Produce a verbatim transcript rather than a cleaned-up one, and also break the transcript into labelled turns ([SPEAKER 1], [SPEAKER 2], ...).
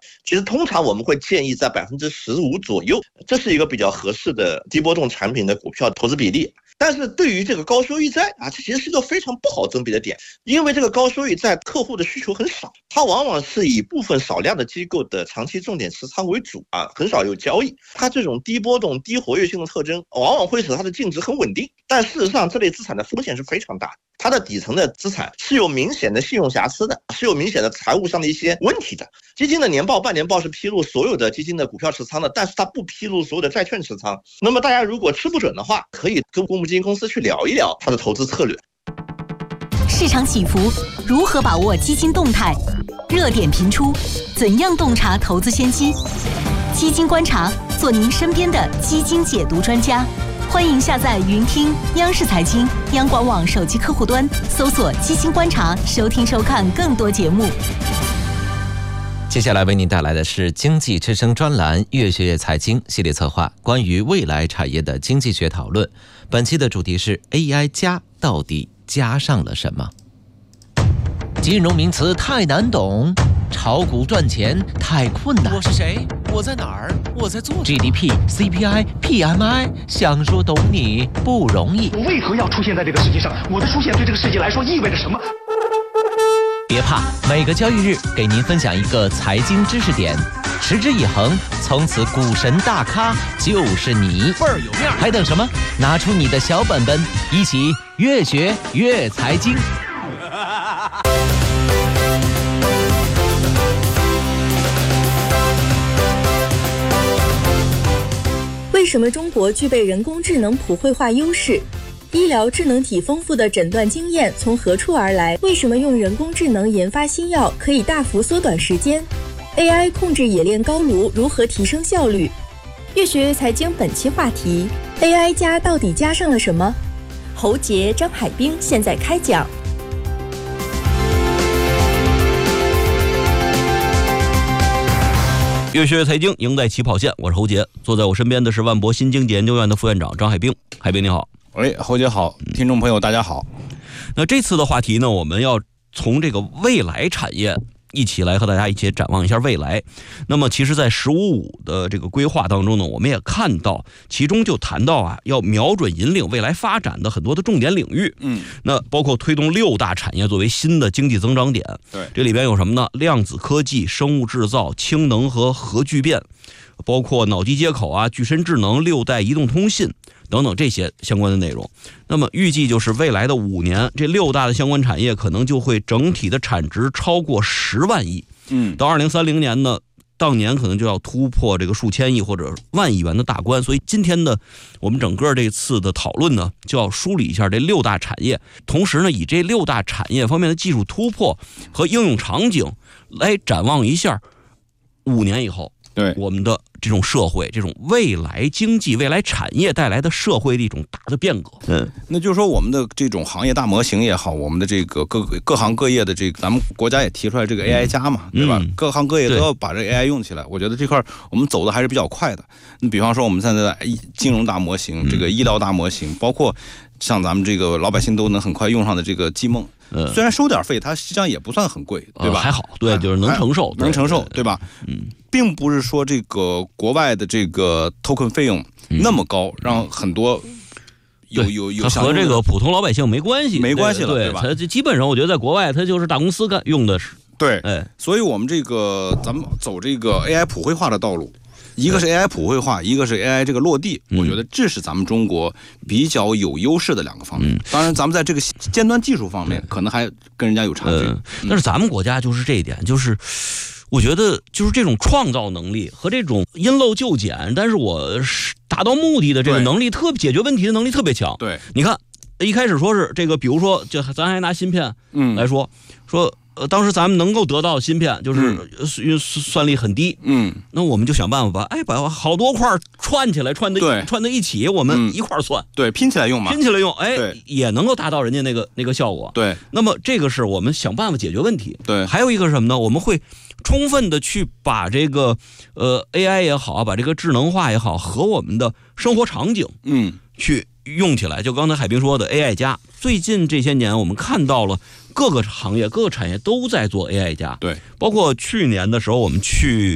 [SPEAKER 1] 其实通常我们会建议在百分之十五左右，这是一个比较合适的低波动产品的股票投资比例。但是对于这个高收益债啊，这其实是一个非常不好甄别的点，因为这个高收益债客户的需求很少，它往往是以部分少量的机构的长期重点持仓为主啊，很少有交易。它这种低波动、低活跃性的特征，往往会使它的净值很稳定，但事实上这类资产的风险是非常大的。它的底层的资产是有明显的信用瑕疵的，是有明显的财务上的一些问题的。基金的年报、半年报是披露所有的基金的股票持仓的，但是它不披露所有的债券持仓。那么大家如果吃不准的话，可以跟公募基金公司去聊一聊它的投资策略。
[SPEAKER 2] 市场起伏，如何把握基金动态？热点频出，怎样洞察投资先机？基金观察，做您身边的基金解读专家。欢迎下载云听央视财经、央广网手机客户端，搜索“基金观察”，收听收看更多节目。
[SPEAKER 3] 接下来为您带来的是经济之声专栏《越学越财经》系列策划，关于未来产业的经济学讨论。本期的主题是 A I 加到底加上了什么？金融名词太难懂，炒股赚钱太困难。
[SPEAKER 4] 我是谁？我在哪儿？我在做
[SPEAKER 3] G D P、C P I、P M I， 想说懂你不容易。
[SPEAKER 5] 我为何要出现在这个世界上？我的出现对这个世界来说意味着什么？
[SPEAKER 3] 别怕，每个交易日给您分享一个财经知识点，持之以恒，从此股神大咖就是你，
[SPEAKER 4] 倍儿有面。
[SPEAKER 3] 还等什么？拿出你的小本本，一起越学越财经。
[SPEAKER 6] 为什么中国具备人工智能普惠化优势？医疗智能体丰富的诊断经验从何处而来？为什么用人工智能研发新药可以大幅缩短时间？ A I 控制冶炼高炉如何提升效率？越学越财经本期话题 ：A I 加到底加上了什么？侯杰、张海滨现在开讲。
[SPEAKER 7] 越学越财经，赢在起跑线。我是侯杰，坐在我身边的是万博新经济研究院的副院长张海滨。海滨你好。
[SPEAKER 8] 喂，侯姐好，听众朋友大家好。
[SPEAKER 7] 那这次的话题呢，我们要从这个未来产业一起来和大家一起展望一下未来。那么其实在十五五的这个规划当中呢，我们也看到其中就谈到啊，要瞄准引领未来发展的很多的重点领域。
[SPEAKER 8] 嗯，
[SPEAKER 7] 那包括推动六大产业作为新的经济增长点。
[SPEAKER 8] 对，
[SPEAKER 7] 这里边有什么呢？量子科技、生物制造、氢能和核聚变，包括脑机接口啊、具身智能、六代移动通信等等这些相关的内容。那么预计就是未来的五年，这六大的相关产业可能就会整体的产值超过十万亿。
[SPEAKER 8] 嗯，
[SPEAKER 7] 到二零三零年呢，当年可能就要突破这个数千亿或者万亿元的大关。所以今天的我们整个这次的讨论呢，就要梳理一下这六大产业，同时呢，以这六大产业方面的技术突破和应用场景来展望一下五年以后。
[SPEAKER 8] 对
[SPEAKER 7] 我们的这种社会，这种未来经济、未来产业带来的社会的一种大的变革。
[SPEAKER 8] 嗯，那就是说我们的这种行业大模型也好，我们的这个各各行各业的这个，咱们国家也提出来这个 A I 加嘛，
[SPEAKER 7] 嗯、
[SPEAKER 8] 对吧？各行各业都
[SPEAKER 7] 对
[SPEAKER 8] 要把这个 A I 用起来。我觉得这块我们走的还是比较快的。你比方说我们现在的金融大模型、这个医疗大模型，包括像咱们这个老百姓都能很快用上的这个记梦。
[SPEAKER 7] 嗯，
[SPEAKER 8] 虽然收点费，它实际上也不算很贵，对吧？
[SPEAKER 7] 呃、还好，对，就是能承受，
[SPEAKER 8] 能承受，对吧？
[SPEAKER 7] 嗯，
[SPEAKER 8] 并不是说这个国外的这个 token 费用那么高，嗯、让很多有有有
[SPEAKER 7] 和这个普通老百姓没关系，
[SPEAKER 8] 没关系了，
[SPEAKER 7] 对,
[SPEAKER 8] 对吧？
[SPEAKER 7] 它基本上我觉得在国外，它就是大公司干用的是，
[SPEAKER 8] 对，
[SPEAKER 7] 哎，
[SPEAKER 8] 所以我们这个咱们走这个 A I 普惠化的道路。一个是 A I 普惠化，一个是 A I 这个落地，
[SPEAKER 7] 嗯、
[SPEAKER 8] 我觉得这是咱们中国比较有优势的两个方面。嗯、当然，咱们在这个尖端技术方面，可能还跟人家有差距。
[SPEAKER 7] 呃、但是咱们国家就是这一点，就是我觉得就是这种创造能力和这种因陋就简，但是我达到目的的这个能力特解决问题的能力特别强。
[SPEAKER 8] 对，
[SPEAKER 7] 你看一开始说是这个，比如说，就咱还拿芯片来说，嗯、说。呃，当时咱们能够得到芯片，就是因为算力很低，
[SPEAKER 8] 嗯，
[SPEAKER 7] 那我们就想办法把，哎，把好多块串起来，串在串在一起，我们一块算，
[SPEAKER 8] 嗯，对，拼起来用嘛，
[SPEAKER 7] 拼起来用，哎，也能够达到人家那个那个效果，
[SPEAKER 8] 对。
[SPEAKER 7] 那么这个是我们想办法解决问题，
[SPEAKER 8] 对。
[SPEAKER 7] 还有一个是什么呢？我们会充分的去把这个呃 A I 也好，把这个智能化也好，和我们的生活场景，
[SPEAKER 8] 嗯，
[SPEAKER 7] 去用起来。就刚才海滨说的 A I 加，最近这些年我们看到了。各个行业、各个产业都在做 A I 加，
[SPEAKER 8] 对，
[SPEAKER 7] 包括去年的时候，我们去